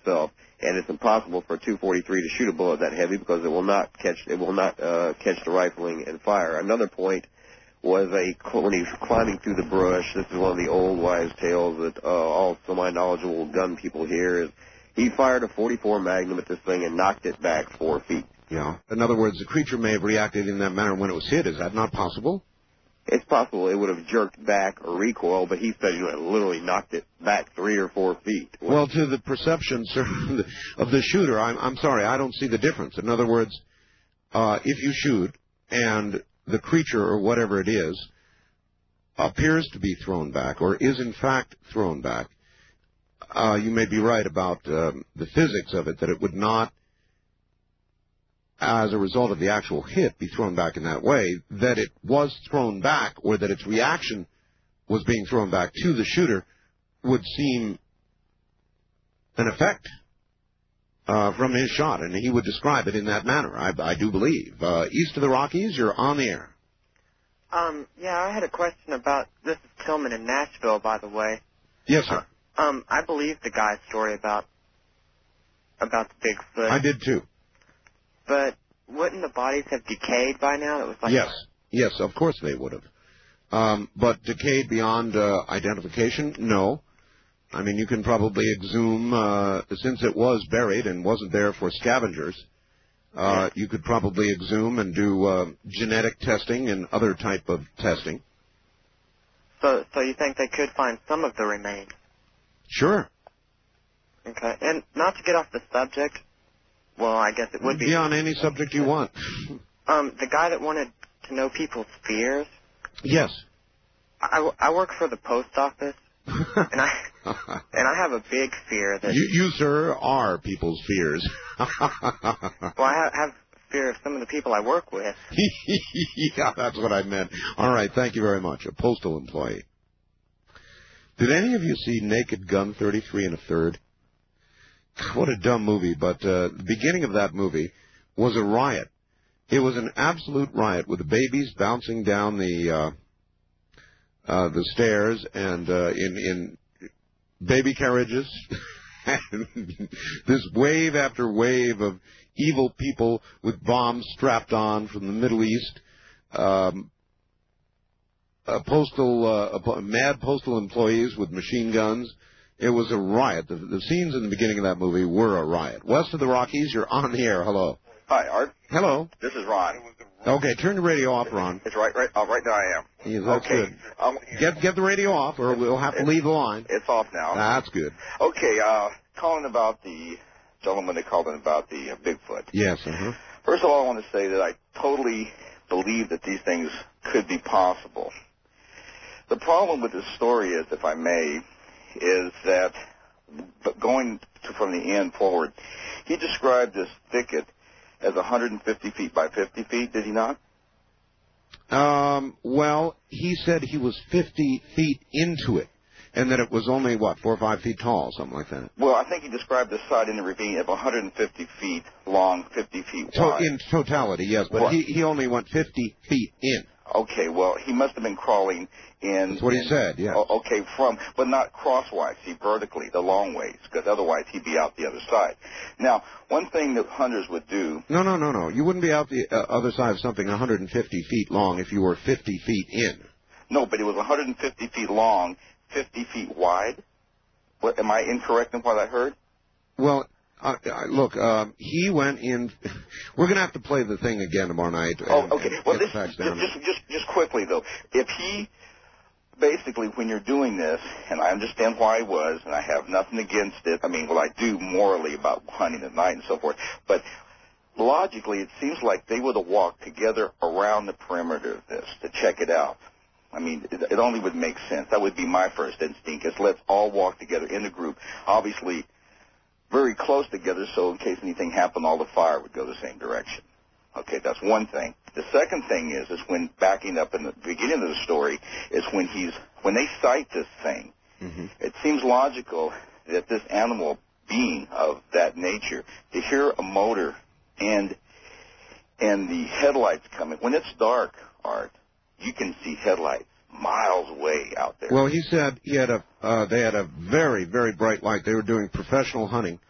itself, and it's impossible for a 243 to shoot a bullet that heavy because it will not catch the rifling and fire. Another point was when he's climbing through the brush. This is one of the old wives' tales that all semi-knowledgeable gun people hear. Is he fired a .44 Magnum at this thing and knocked it back 4 feet. Yeah. In other words, the creature may have reacted in that manner when it was hit. Is that not possible? It's possible it would have jerked back or recoiled, but he said it literally knocked it back 3 or 4 feet. Well, to the perception, sir, of the shooter, I'm sorry, I don't see the difference. In other words, if you shoot and the creature or whatever it is appears to be thrown back or is in fact thrown back, you may be right about the physics of it, that it would not, as a result of the actual hit, be thrown back in that way, that it was thrown back or that its reaction was being thrown back to the shooter would seem an effect from his shot, and he would describe it in that manner, I do believe. East of the Rockies, you're on the air. Yeah, I had a question about, this is Tillman in Nashville, by the way. Yes, sir. I believe the guy's story about the Bigfoot. I did, too. But wouldn't the bodies have decayed by now? It was like Yes, of course they would have. But decayed beyond identification, no. I mean, you can probably exhume, since it was buried and wasn't there for scavengers, you could probably exhume and do genetic testing and other type of testing. So you think they could find some of the remains? Sure. Okay. And not to get off the subject, well, I guess it would be... Be on any subject you want. The guy that wanted to know people's fears? Yes. I work for the post office, and I have a big fear that... You, sir, are people's fears. Well, I have fear of some of the people I work with. Yeah, that's what I meant. All right, thank you very much. A postal employee. Did any of you see Naked Gun 33 1/3? What a dumb movie, but the beginning of that movie was a riot. It was an absolute riot with the babies bouncing down the stairs and in baby carriages. And this wave after wave of evil people with bombs strapped on from the Middle East. Mad postal employees with machine guns. It was a riot. The scenes in the beginning of that movie were a riot. West of the Rockies, you're on the air. Hello. Hi, Art. Hello. This is Ron. Okay, turn the radio off, Ron. It's right there I am. Yeah, that's okay. Good. Get the radio off, or we'll have to leave the line. It's off now. That's good. Okay, calling about the gentleman that called in about the Bigfoot. Yes, First of all, I want to say that I totally believe that these things could be possible. The problem with this story is, if I may, is that going from the end forward, he described this thicket as 150 feet by 50 feet, did he not? Well, he said he was 50 feet into it, and that it was only, 4 or 5 feet tall, something like that. Well, I think he described the side in the ravine of 150 feet long, 50 feet wide. In totality, yes, but he only went 50 feet in. Okay, well, he must have been crawling in... That's what he said, yeah. Okay, but not crosswise, see, vertically, the long ways, because otherwise he'd be out the other side. Now, one thing that hunters would do... No. You wouldn't be out the other side of something 150 feet long if you were 50 feet in. No, but it was 150 feet long, 50 feet wide. Am I incorrect in what I heard? Well... look, he went in. We're going to have to play the thing again tomorrow night. Okay. Well, just quickly, though. If he, basically, when you're doing this, and I understand why he was, and I have nothing against it. I mean, well, I do morally about hunting at night and so forth. But logically, it seems like they would have walked together around the perimeter of this to check it out. I mean, it only would make sense. That would be my first instinct, is let's all walk together in a group. Obviously, very close together, so in case anything happened, all the fire would go the same direction. Okay, that's one thing. The second thing is when backing up in the beginning of the story, is when they sight this thing, it seems logical that this animal being of that nature, to hear a motor and the headlights coming. When it's dark, Art, you can see headlights miles away out there. Well, he said they had a very, very bright light. They were doing professional hunting.